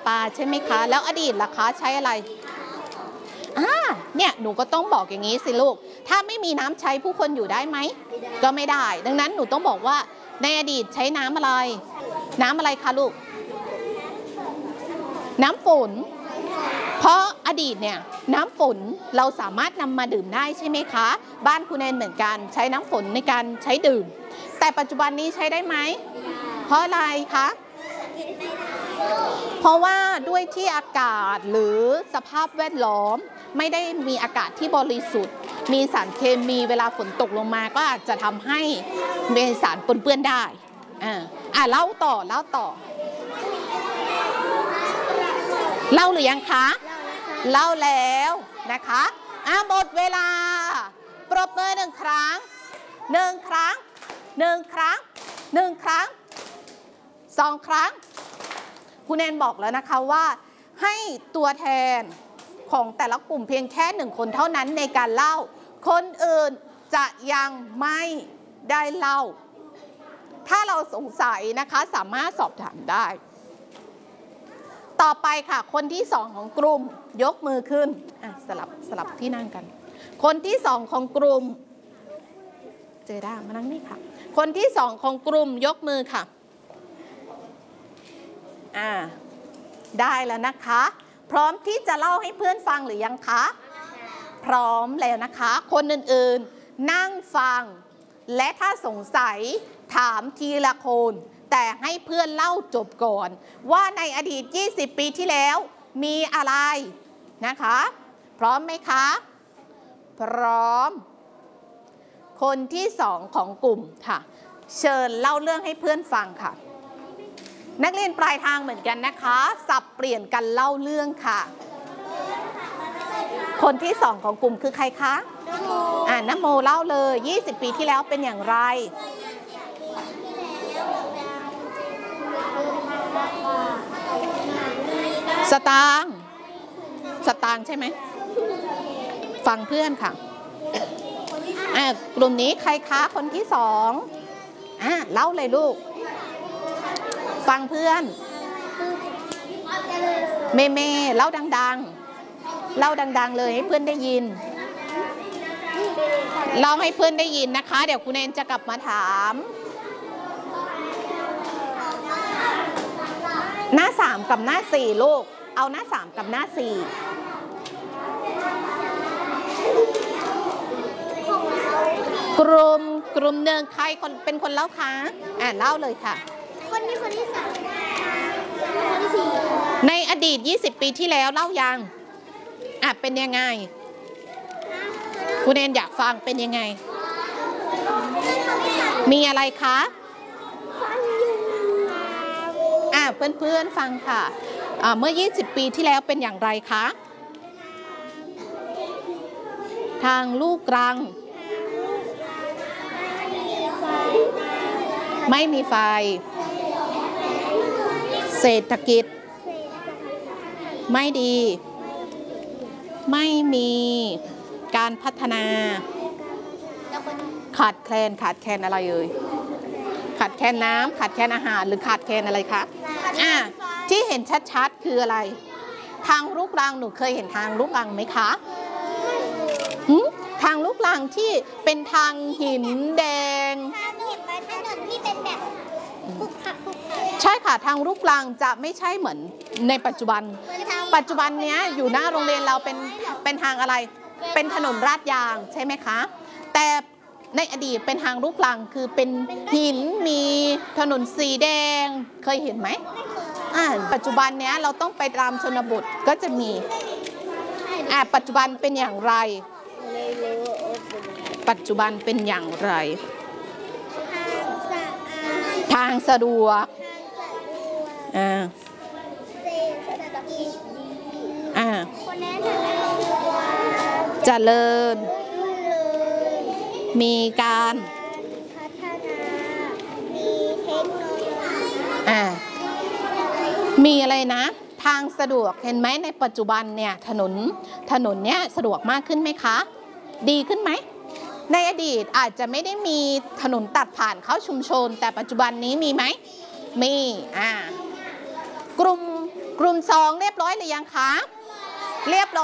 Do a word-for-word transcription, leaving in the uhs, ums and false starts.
ปาใช่ไหมคะแล้วอดีตล่ะคะใช้อะไรอ่าเนี่ยหนูก็ต้องบอกอย่างนี้สิลูกถ้าไม่มีน้ำใช้ผู้คนอยู่ได้ไหมก็ไม่ได้ดังนั้นหนูต้องบอกว่าในอดีตใช้น้ำอะไรน้ำอะไรคะลูกน้ำฝนเพราะอดีตเนี่ยน้ำฝนเราสามารถนำมาดื่มได้ใช่ไหมคะบ้านคุณแอนเหมือนกันใช้น้ำฝนในการใช้ดื่มแต่ปัจจุบันนี้ใช้ได้ไหมเพราะอะไรคะเพราะว่าด้วยที่อากาศหรือสภาพแวดล้อมไม่ได้มีอากาศที่บริสุทธิ์มีสารเคมีเวลาฝนตกลงมาก็อาจจะทำให้มีสารปนเปื้อนได้อ่าอ่าเล่าต่อเล่าต่อเล่าหรือยังคะเล่าแล้วนะคะอ่ะหมดเวลาปรบมือหนึ่งครั้งหนึ่งครั้งหนึ่งครั้งหนึ่งครั้งสองครั้งคุณแอนบอกแล้วนะคะว่าให้ตัวแทนของแต่ละกลุ่มเพียงแค่หนึ่งคนเท่านั้นในการเล่าคนอื่นจะยังไม่ได้เล่าถ้าเราสงสัยนะคะสามารถสอบถามได้ต่อไปค่ะคนที่สองของกลุ่มยกมือขึ้นอ่ะสลับสลับที่นั่งกันคนที่สองของกลุ่มเจด้ามานั่งนี่ค่ะคนที่สองของกลุ่มยกมือค่ะอ่าได้แล้วนะคะพร้อมที่จะเล่าให้เพื่อนฟังหรือยังคะพร้อมแล้วนะคะคนอื่นๆนั่งฟังและถ้าสงสัยถามทีละคนแต่ให้เพื่อนเล่าจบก่อนว่าในอดีตยี่สิบปีที่แล้วมีอะไรนะคะพร้อมไหมคะพร้อมคนที่สองของกลุ่มค่ะเชิญเล่าเรื่องให้เพื่อนฟังค่ะนักเรียนปลายทางเหมือนกันนะคะสับเปลี่ยนกันเล่าเรื่องค่ะคนที่สองของกลุ่มคือใครคะอ่านโมเล่าเลยยี่สิบปีที่แล้วเป็นอย่างไรสตางค์สตางค์ใช่ไหมฟังเพื่อนค่ะอ่ากลุ่มนี้ใครคะคนที่สองอ่าเล่าเลยลูกฟังเพื่อนเมเมเล่าดังๆเล่าดังๆเลยให้เพื่อนได้ยินเล่าให้เพื่อนได้ยินนะคะเดี๋ยวคุณเอนจะกลับมาถามหน้าสามกับหน้าสี่ลูกเอาหน้าสามกับหน้าสี่กลุ่มกลุ่มหนึ่งใครคนเป็นคนเล่าคะอ่าเล่าเลยค่ะคนนี้คนที่สามคนที่สี่ในอดีตยี่สิบปีที่แล้วเล่ายังอ่ะเป็นยังไงคุณเอนอยากฟังเป็นยังไงมีอะไรคะอ่ะเพื่อนๆฟังค่ะอ่ะเมื่อยี่สิบปีที่แล้วเป็นอย่างไรคะทางลูกรังไม่มีไฟเศรษฐกิจไม่ดีไม่มีการพัฒนาขาดแคลนขาดแคลนอะไรเอ่ยขาดแคลนน้ำขาดแคลนอาหารหรือขาดแคลนอะไรคะอ่ะที่เห็นชัดๆคืออะไรทางลูกรังหนูเคยเห็นทางลูกรังไหมคะทางลูกรังที่เป็นทางหินแดงทางหินมาถนนที่เป็นแบบคุกคักคุกคักใช่ค่ะทางลูกรังจะไม่ใช่เหมือนในปัจจุบันปัจจุบันเนี้ยอยู่หน้าโรงเรียนเราเป็นเป็นทางอะไรเป็นถนนราดยางใช่ไหมคะแต่ในอดีตเป็นทางลูกรังคือเป็นหินมีถนนสีแดงเคยเห็นไหมอ่าปัจจุบันเนี้ยเราต้องไปตามชนบทก็จะมีอ่าปัจจุบันเป็นอย่างไรปัจจุบันเป็นอย่างไรทางสะดวกอ่าอ่าเจริญมีการพัฒนามีเทคโนโลยีอ่ามีอะไรนะทางสะดวกเห็นไหมในปัจจุบันเนี่ยถนนถนนเนี้ยสะดวกมากขึ้นไหมคะดีขึ้นไหมในอดีตอาจจะไม่ได้มีถนนตัดผ่านเข้าชุมชนแต่ปัจจุบันนี้มีไหมมีอ่ากลุ่มกลุ่มสองเรียบร้อยหรือยังคะ เรียบร้อย